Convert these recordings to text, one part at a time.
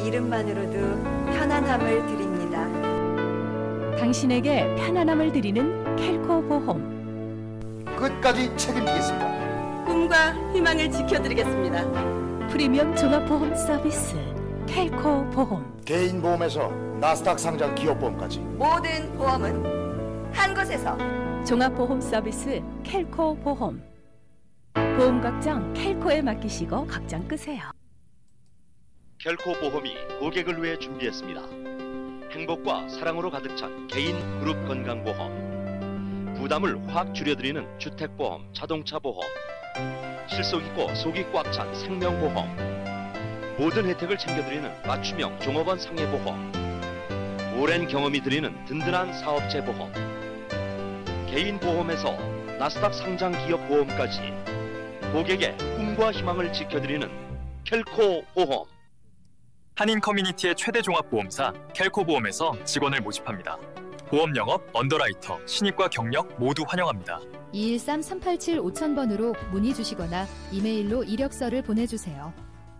이름만으로도 편안함을 드립니다. 당신에게 편안함을 드리는 켈코 보험. 끝까지 책임지겠습니다. 꿈과 희망을 지켜드리겠습니다. 프리미엄 종합보험 서비스 켈코 보험. 개인 보험에서 나스닥 상장 기업보험까지 모든 보험은 한 곳에서. 종합보험 서비스 켈코 보험. 보험 걱정 켈코에 맡기시고 걱정 끄세요. 켈코 보험이 고객을 위해 준비했습니다. 행복과 사랑으로 가득 찬 개인 그룹 건강보험, 부담을 확 줄여드리는 주택보험, 자동차보험, 실속 있고 속이 꽉 찬 생명보험, 모든 혜택을 챙겨드리는 맞춤형 종업원 상해보험, 오랜 경험이 드리는 든든한 사업체보험, 개인 보험에서 나스닥 상장 기업 보험까지 고객의 꿈과 희망을 지켜드리는 켈코 보험. 한인 커뮤니티의 최대 종합보험사 켈코보험에서 직원을 모집합니다. 보험 영업, 언더라이터, 신입과 경력 모두 환영합니다. 213-387-5000번으로 문의 주시거나 이메일로 이력서를 보내주세요.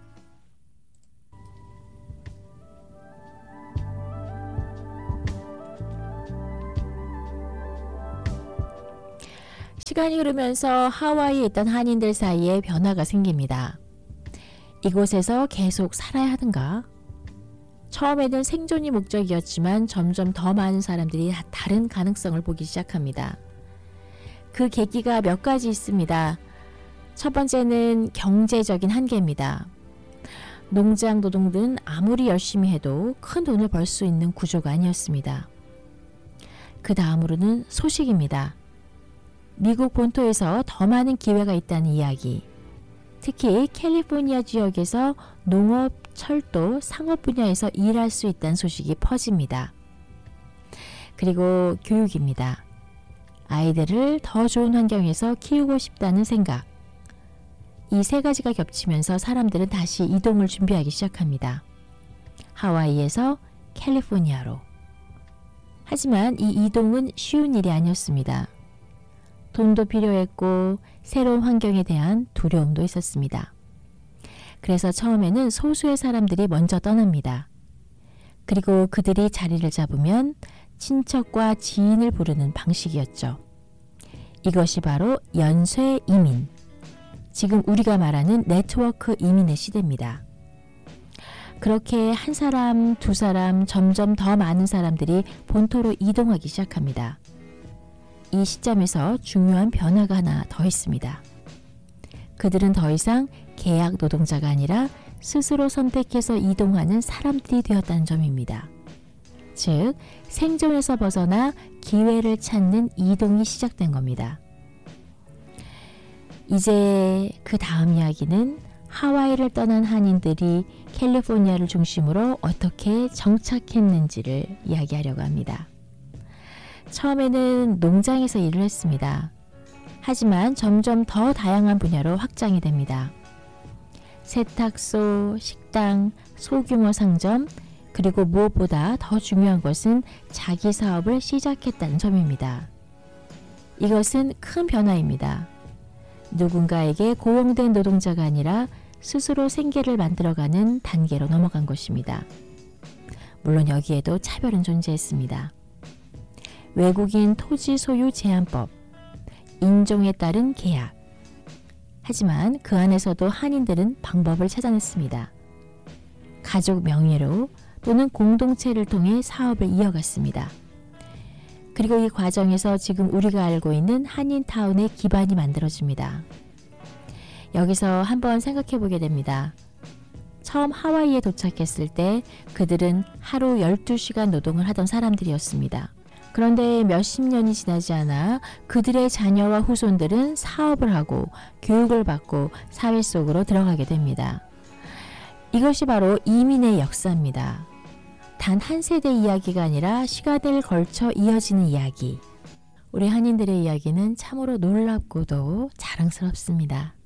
시간이 흐르면서 하와이에 있던 한인들 사이에 변화가 생깁니다. 이곳에서 계속 살아야 하든가? 처음에는 생존이 목적이었지만 점점 더 많은 사람들이 다른 가능성을 보기 시작합니다. 그 계기가 몇 가지 있습니다. 첫 번째는 경제적인 한계입니다. 농장 노동들은 아무리 열심히 해도 큰 돈을 벌 수 있는 구조가 아니었습니다. 그 다음으로는 소식입니다. 미국 본토에서 더 많은 기회가 있다는 이야기. 특히 캘리포니아 지역에서 농업, 철도, 상업 분야에서 일할 수 있다는 소식이 퍼집니다. 그리고 교육입니다. 아이들을 더 좋은 환경에서 키우고 싶다는 생각. 이 세 가지가 겹치면서 사람들은 다시 이동을 준비하기 시작합니다. 하와이에서 캘리포니아로. 하지만 이 이동은 쉬운 일이 아니었습니다. 돈도 필요했고 새로운 환경에 대한 두려움도 있었습니다. 그래서 처음에는 소수의 사람들이 먼저 떠납니다. 그리고 그들이 자리를 잡으면 친척과 지인을 부르는 방식이었죠. 이것이 바로 연쇄 이민. 지금 우리가 말하는 네트워크 이민의 시대입니다. 그렇게 한 사람, 두 사람, 점점 더 많은 사람들이 본토로 이동하기 시작합니다. 이 시점에서 중요한 변화가 하나 더 있습니다. 그들은 더 이상 계약 노동자가 아니라 스스로 선택해서 이동하는 사람들이 되었다는 점입니다. 즉, 생존에서 벗어나 기회를 찾는 이동이 시작된 겁니다. 이제 그 다음 이야기는 하와이를 떠난 한인들이 캘리포니아를 중심으로 어떻게 정착했는지를 이야기하려고 합니다. 처음에는 농장에서 일을 했습니다. 하지만 점점 더 다양한 분야로 확장이 됩니다. 세탁소, 식당, 소규모 상점, 그리고 무엇보다 더 중요한 것은 자기 사업을 시작했다는 점입니다. 이것은 큰 변화입니다. 누군가에게 고용된 노동자가 아니라 스스로 생계를 만들어가는 단계로 넘어간 것입니다. 물론 여기에도 차별은 존재했습니다. 외국인 토지 소유 제한법, 인종에 따른 계약. 하지만 그 안에서도 한인들은 방법을 찾아냈습니다. 가족 명의로 또는 공동체를 통해 사업을 이어갔습니다. 그리고 이 과정에서 지금 우리가 알고 있는 한인타운의 기반이 만들어집니다. 여기서 한번 생각해 보게 됩니다. 처음 하와이에 도착했을 때 그들은 하루 12시간 노동을 하던 사람들이었습니다. 그런데 몇십 년이 지나지 않아 그들의 자녀와 후손들은 사업을 하고 교육을 받고 사회 속으로 들어가게 됩니다. 이것이 바로 이민의 역사입니다. 단 한 세대 이야기가 아니라 시간을 걸쳐 이어지는 이야기. 우리 한인들의 이야기는 참으로 놀랍고도 자랑스럽습니다.